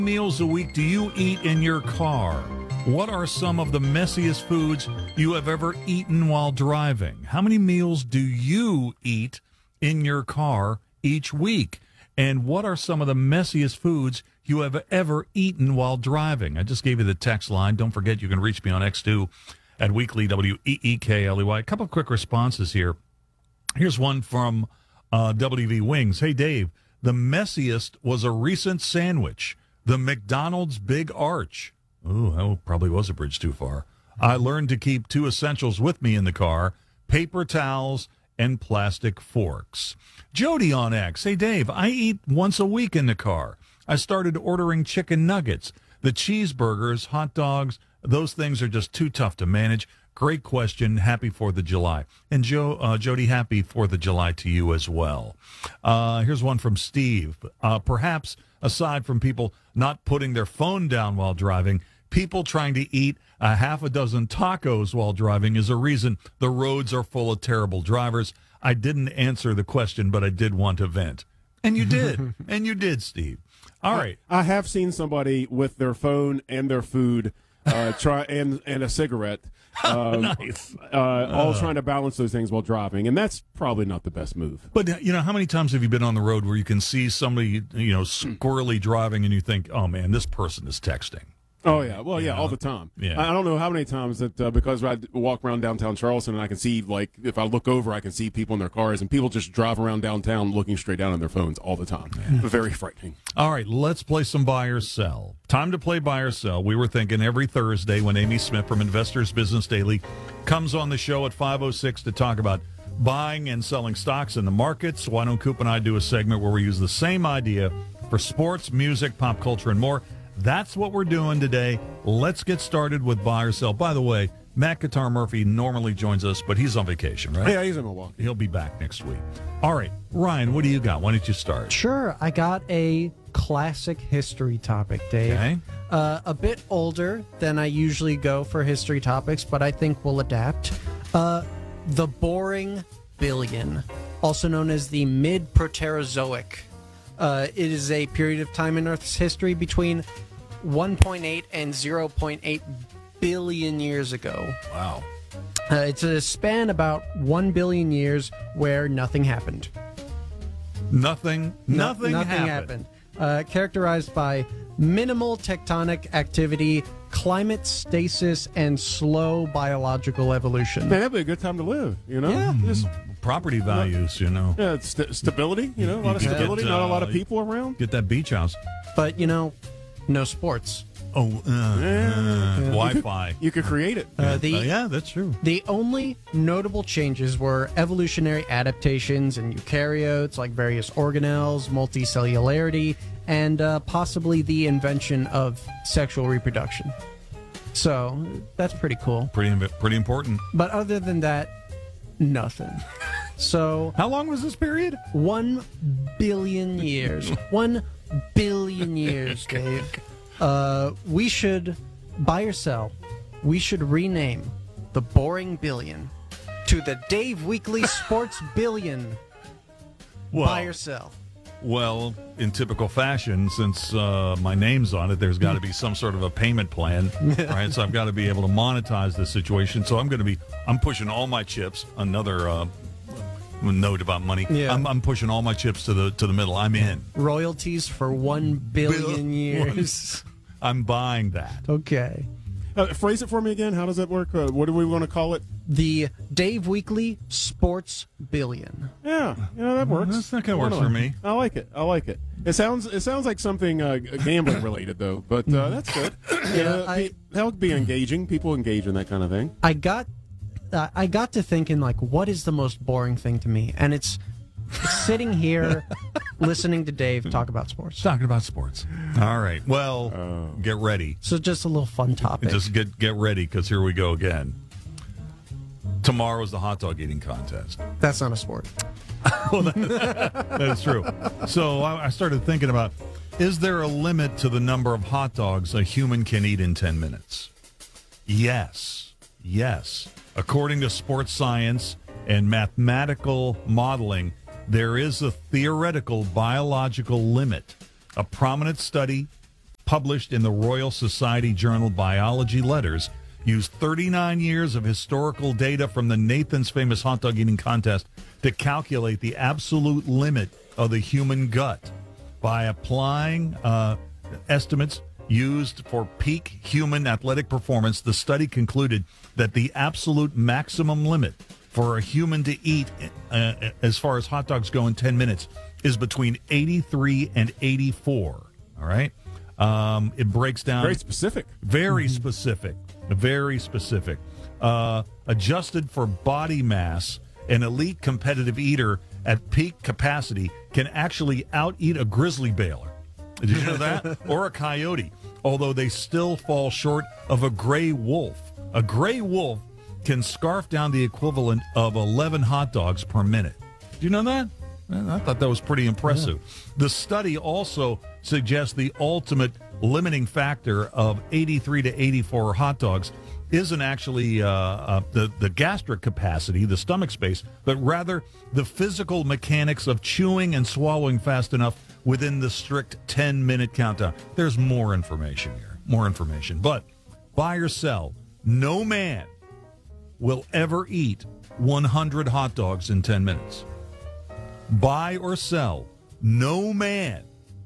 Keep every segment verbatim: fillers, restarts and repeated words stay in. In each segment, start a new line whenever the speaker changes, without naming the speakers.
Meals a week do you eat in your car? What are some of the messiest foods you have ever eaten while driving? How many meals do you eat in your car each week? And what are some of the messiest foods you have ever eaten while driving? I just gave you the text line. Don't forget you can reach me on X two at Weekly, W E E K L E Y. A couple of quick responses here. Here's one from uh, W V Wings. Hey, Dave, the messiest was a recent sandwich. The McDonald's Big Arch. Ooh, that probably was a bridge too far. I learned to keep two essentials with me in the car, paper towels and plastic forks. Jody on X. Hey, Dave, I eat once a week in the car. I started ordering chicken nuggets. The cheeseburgers, hot dogs, those things are just too tough to manage. Great question. Happy fourth of July. And Joe, uh, Jody, happy fourth of July to you as well. Uh, here's one from Steve. Uh, perhaps aside from people not putting their phone down while driving, people trying to eat a half a dozen tacos while driving is a reason the roads are full of terrible drivers. I didn't answer the question, but I did want to vent. And you did. And you did, Steve. All right.
I, I have seen somebody with their phone and their food uh, try and, and a cigarette. Um,
nice.
Uh, all uh, trying to balance those things while driving, and that's probably not the best move.
But, you know, how many times have you been on the road where you can see somebody, you know, squirrely driving and you think, oh, man, this person is texting?
Oh, yeah. Well, yeah,
yeah,
all the time.
Yeah.
I, I don't know how many times that uh, because I walk around downtown Charleston and I can see, like, if I look over, I can see people in their cars, and people just drive around downtown looking straight down at their phones all the time. Yeah. Very frightening.
All right, let's play some buy or sell. Time to play buy or sell. We were thinking every Thursday when Amy Smith from Investors Business Daily comes on the show at five oh six to talk about buying and selling stocks in the markets. Why don't Coop and I do a segment where we use the same idea for sports, music, pop culture, and more? That's what we're doing today. Let's get started with buy or sell. By the way, Matt Guitar Murphy normally joins us, but he's on vacation, right?
Yeah, he's in Milwaukee.
He'll be back next week. All right, Ryan, what do you got? Why don't you start?
Sure. I got a classic history topic, Dave.
Okay.
Uh, a bit older than I usually go for history topics, but I think we'll adapt. Uh, the Boring Billion, also known as the Mid-Proterozoic. Uh, it is a period of time in Earth's history between one point eight and zero point eight billion years ago.
Wow.
Uh, it's a span about one billion years where nothing happened.
Nothing, nothing,
no, nothing
happened.
happened. Uh, characterized by minimal tectonic activity, climate stasis, and slow biological evolution.
Man, that'd be a good time to live, you know?
Yeah.
Just,
Property values, you know.
yeah, st- stability, you know, a lot of
You could
stability,
get,
not a lot
uh,
of people around.
Get that beach house.
But, you know, no sports.
Oh, uh, uh, Wi-Fi.
You could create it.
Uh, the,
Uh, yeah, that's true.
The only notable changes were evolutionary adaptations in eukaryotes, like various organelles, multicellularity, and uh, possibly the invention of sexual reproduction. So, that's pretty cool.
Pretty, pretty important.
But other than that, nothing. So,
How long was this period?
one billion years. One billion years, Dave. Uh, we should, buy or sell, we should rename the Boring Billion to the Dave Weekly Sports Billion.
Well,
Buy or sell.
Well, in typical fashion, since uh, my name's on it, there's got to be some sort of a payment plan, right? So I've got to be able to monetize this situation. So I'm going to be, I'm pushing all my chips. Another uh, note about money.
Yeah.
I'm, I'm pushing all my chips to the to the middle. I'm in.
Royalties for one billion
Bill-
years.
I'm buying that.
Okay.
Uh, phrase it for me again. How does that work? Uh, what do we want to call it?
The Dave Weekly Sports Billion.
Yeah, you know, that works.
That's not gonna
Why
work
not?
for me.
I like it. I like it. It sounds it sounds like something uh, gambling related though, but uh, that's good.
Yeah,
uh,
I-
be, that would be engaging. People engage in that kind of thing.
I got uh, I got to thinking, like, what is the most boring thing to me? And it's sitting here listening to Dave talk about sports.
Talking about sports. All right. Well, get ready.
So just a little fun topic.
Just get get ready, because here we go again. Tomorrow's the hot dog eating contest.
That's not a sport.
Well, that, that is true. So I, I started thinking about, is there a limit to the number of hot dogs a human can eat in ten minutes? Yes. Yes. According to sports science and mathematical modeling, there is a theoretical biological limit. A prominent study published in the Royal Society Journal Biology Letters, used thirty-nine years of historical data from the Nathan's Famous Hot Dog Eating Contest to calculate the absolute limit of the human gut. By applying uh, estimates used for peak human athletic performance, the study concluded that the absolute maximum limit for a human to eat, uh, as far as hot dogs go in ten minutes, is between eighty-three and eighty-four. All right? Um, it breaks down.
Very specific.
Very specific. Very specific. Uh, adjusted for body mass, an elite competitive eater at peak capacity can actually out-eat a grizzly bear. Did you know that? Or a coyote, although they still fall short of a gray wolf. A gray wolf can scarf down the equivalent of eleven hot dogs per minute. Do you know that? I thought that was pretty impressive. Yeah. The study also suggests the ultimate limiting factor of eighty-three to eighty-four hot dogs isn't actually uh, uh, the, the gastric capacity, the stomach space, but rather the physical mechanics of chewing and swallowing fast enough within the strict ten-minute countdown. There's more information here, more information. But buy or sell, no man will ever eat one hundred hot dogs in ten minutes. Buy or sell, no man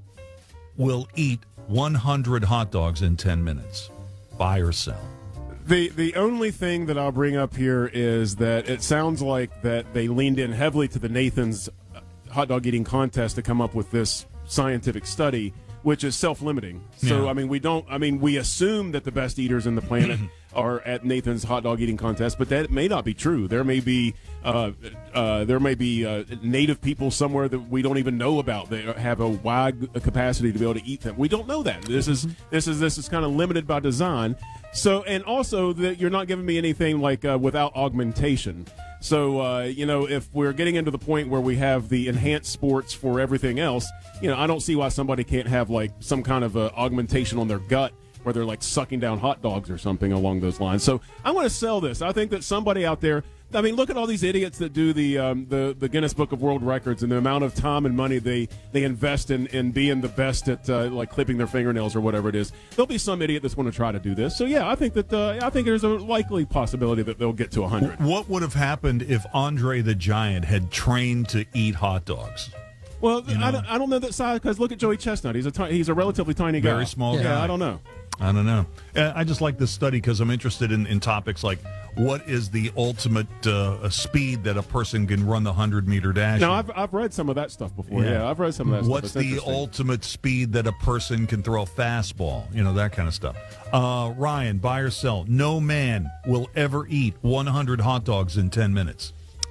will eat one hundred hot dogs in ten minutes. Buy or sell.
The the only thing that I'll bring up here is that it sounds like that they leaned in heavily to the Nathan's hot dog eating contest to come up with this scientific study, which is self-limiting. So,
Yeah.
I mean, we don't, I mean, we assume that the best eaters in the planet are at Nathan's hot dog eating contest, but that may not be true. There may be, uh, uh, there may be uh, native people somewhere that we don't even know about that have a wide capacity to be able to eat them. We don't know that. This is, this is, this is kind of limited by design. So, and also that you're not giving me anything like uh, without augmentation. So, uh, you know, if we're getting into the point where we have the enhanced sports for everything else, you know, I don't see why somebody can't have like some kind of uh, augmentation on their gut where they're like sucking down hot dogs or something along those lines. So I want to sell this. I think that somebody out there, I mean, look at all these idiots that do the um, the, the Guinness Book of World Records and the amount of time and money they, they invest in, in being the best at uh, like clipping their fingernails or whatever it is. There'll be some idiot that's going to try to do this. So yeah, I think that uh, I think there's a likely possibility that they'll get to one hundred.
What would have happened if Andre the Giant had trained to eat hot dogs?
Well,
You know?
I, don't, I don't know that size because look at Joey Chestnut. He's a ti- he's a relatively tiny guy.
Very small
yeah,
guy.
I don't know.
I don't know. Uh, I just like this study because I'm interested in, in topics like what is the ultimate uh, speed that a person can run the one hundred meter dash?
No,
in?
I've, I've read some of that stuff before.
Yeah.
Yeah, I've read some of that
What's
stuff. It's
the
interesting.
ultimate speed that a person can throw a fastball? You know, that kind of stuff. Uh, Ryan, buy or sell. No man will ever eat one hundred hot dogs in ten minutes.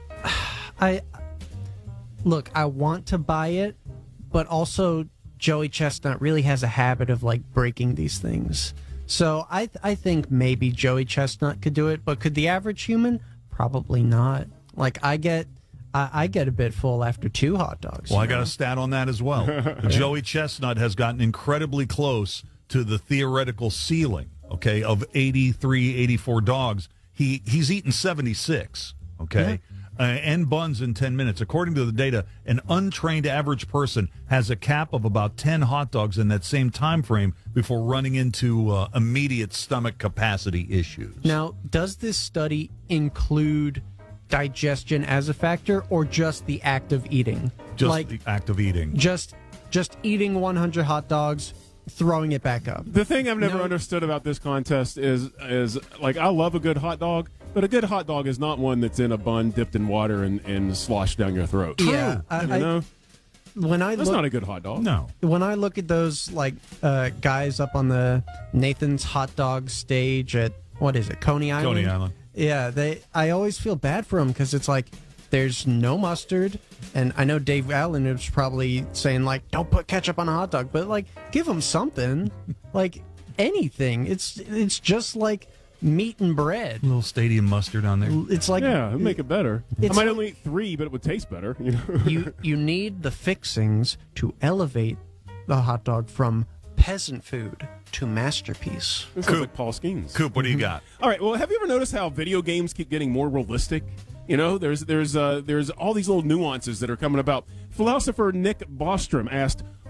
I look, I want to buy it, but also Joey Chestnut really has a habit of like breaking these things. So I th- I think maybe Joey Chestnut could do it, but could the average human? Probably not. Like I get I, I get a bit full after two hot dogs.
Well,
you
I got
know?
a stat on that as well. Joey Chestnut has gotten incredibly close to the theoretical ceiling, okay, of eighty-three, eighty-four dogs. He he's eaten seventy-six, okay, uh, and buns in ten minutes. According to the data, an untrained average person has a cap of about ten hot dogs in that same time frame before running into uh, immediate stomach capacity issues.
Now, does this study include digestion as a factor or just the act of eating?
Just
like
the act of eating.
just just eating one hundred hot dogs, throwing it back up.
The thing I've never
No.
understood about this contest is is like I love a good hot dog, but a good hot dog is not one that's in a bun dipped in water and, and sloshed down your throat.
Yeah, I,
You
I-
know,
when I
that's
look,
not a good hot dog.
No.
when I look at those like uh, guys up on the Nathan's hot dog stage at what is it, Coney Island?
Coney Island.
Yeah, they. I always feel bad for them because it's like there's no mustard, and I know Dave Allen is probably saying like, "Don't put ketchup on a hot dog," but like, give them something, like anything. It's it's just like meat and bread.
A little stadium mustard on there.
It's like
Yeah, it'd make it better. I
It's
might
like-
only eat three, but it would taste better. You know.
you you need the fixings to elevate the hot dog from peasant food to masterpiece.
This sounds like Paul Skeens.
Coop, what do you got?
All right. Well, have you ever noticed how video games keep getting more realistic? You know, there's there's uh, there's all these little nuances that are coming about. Philosopher Nick Bostrom asked,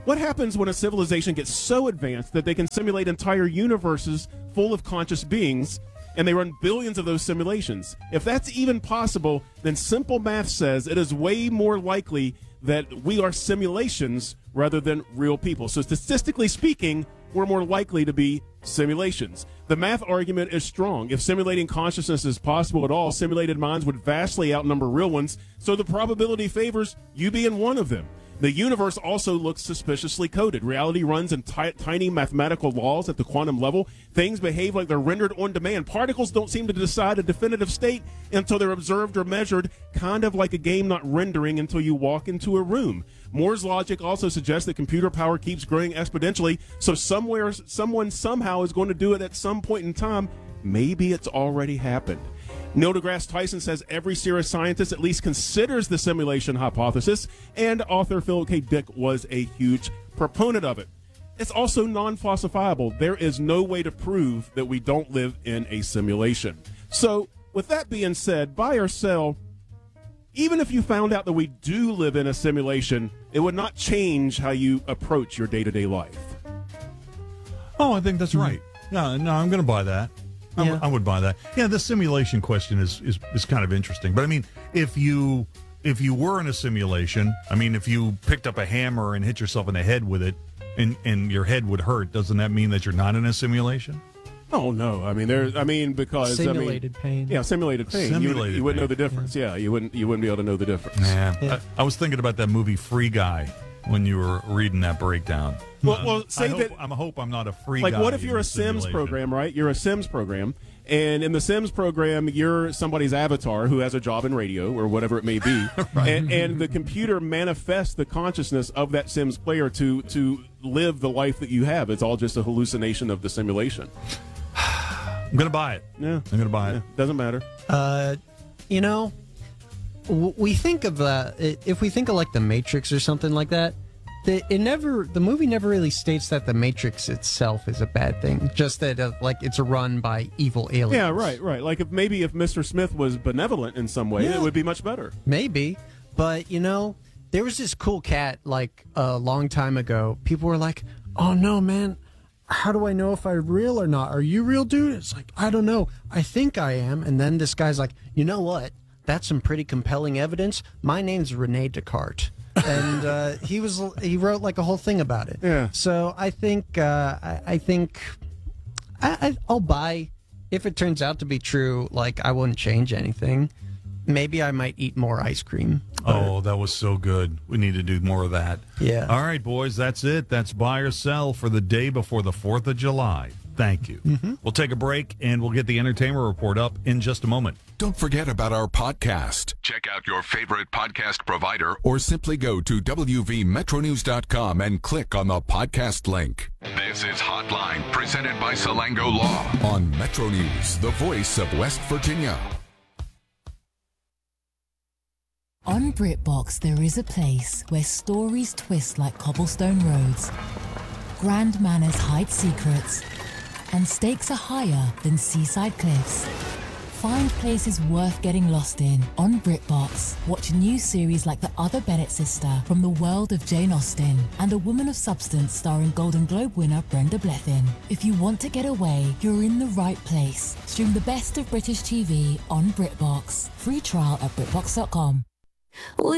What happens when a civilization gets so advanced that they can simulate entire universes full of conscious beings, and they run billions of those simulations? If that's even possible, then simple math says it is way more likely that we are simulations rather than real people. So statistically speaking, we're more likely to be simulations. The math argument is strong. If simulating consciousness is possible at all, simulated minds would vastly outnumber real ones, so the probability favors you being one of them. The universe also looks suspiciously coded. Reality runs in ti- tiny mathematical laws at the quantum level. Things behave like they're rendered on demand. Particles don't seem to decide a definitive state until they're observed or measured, kind of like a game not rendering until you walk into a room. Moore's logic also suggests that computer power keeps growing exponentially, so somewhere, someone somehow is going to do it at some point in time. Maybe it's already happened. Neil deGrasse Tyson says every serious scientist at least considers the simulation hypothesis, and author Philip K. Dick was a huge proponent of it. It's also non-falsifiable. There is no way to prove that we don't live in a simulation. So, with that being said, buy or sell, even if you found out that we do live in a simulation, it would not change how you approach your day-to-day life.
Oh, I think that's right. No, no, I'm going to buy that. I,
Yeah.
w- I would buy that. Yeah, the simulation question is, is is kind of interesting. But I mean, if you if you were in a simulation, I mean, if you picked up a hammer and hit yourself in the head with it, and and your head would hurt, doesn't that mean that you're not in a simulation?
Oh no! I mean, there. I mean, because
Simulated
I mean,
pain.
Yeah, simulated pain. you,
Simulated
would, you wouldn't
pain.
know the difference. Yeah. you wouldn't. You wouldn't be able to know the difference.
Yeah,
Yeah.
I, I was thinking about that movie Free Guy when you were reading that breakdown.
Well,
Um,
well, say
I hope,
that.
I hope I'm not a free
Like,
guy.
what if
in
you're a
the
Sims
simulation.
program, right? You're a Sims program, and in the Sims program, you're somebody's avatar who has a job in radio or whatever it may be, and, and the computer manifests the consciousness of that Sims player to to live the life that you have. It's all just a hallucination of the simulation.
I'm going to buy it.
Yeah,
I'm going to buy
yeah,
it.
doesn't matter.
Uh, you know, w- we think of uh, i- if we think of like the Matrix or something like that. The, it never the movie never really states that the Matrix itself is a bad thing. Just that uh, like it's run by evil aliens.
Yeah, right, right. Like if maybe if Mister Smith was benevolent in some way,
Yeah.
it would be much better.
Maybe, but you know, there was this cool cat like a long time ago. People were like, "Oh no, man, how do I know if I'm real or not? Are you real, dude?" It's like, I don't know. I think I am. And then this guy's like, you know what? That's some pretty compelling evidence. My name's Rene Descartes. and uh, he was he wrote like a whole thing about it.
Yeah.
So I think uh, I, I think I, I, I'll buy if it turns out to be true. Like I wouldn't change anything. Maybe I might eat more ice cream.
Oh, that was so good. We need to do more of that.
Yeah.
All right, boys, that's it. That's buy or sell for the day before the fourth of July. Thank you.
Mm-hmm.
We'll take a break, and we'll get the entertainment report up in just a moment.
Don't forget about our podcast. Check out your favorite podcast provider or simply go to w v metro news dot com and click on the podcast link. This is Hotline, presented by Salango Law on Metro News, the voice of West Virginia.
On BritBox, there is a place where stories twist like cobblestone roads, grand manners hide secrets, and stakes are higher than seaside cliffs. Find places worth getting lost in on BritBox. Watch new series like The Other Bennett Sister from the world of Jane Austen and A Woman of Substance starring Golden Globe winner Brenda Blethyn. If you want to get away, you're in the right place. Stream the best of British T V on BritBox. Free trial at britbox dot com.